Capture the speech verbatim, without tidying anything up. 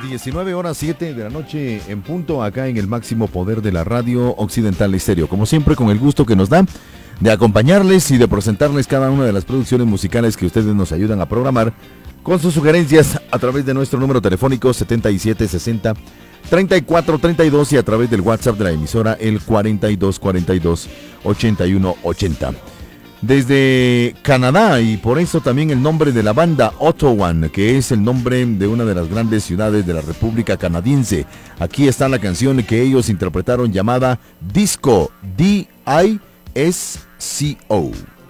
diecinueve horas siete de la noche en punto, acá en el máximo poder de la radio Occidental Estéreo. Como siempre, con el gusto que nos da de acompañarles y de presentarles cada una de las producciones musicales que ustedes nos ayudan a programar con sus sugerencias a través de nuestro número telefónico setenta y siete sesenta treinta y cuatro treinta y dos y a través del WhatsApp de la emisora el cuarenta y dos cuarenta y dos ochenta y uno ochenta. Desde Canadá, y por eso también el nombre de la banda, Ottawa, que es el nombre de una de las grandes ciudades de la República Canadiense. Aquí está la canción que ellos interpretaron llamada Disco, D I S C O.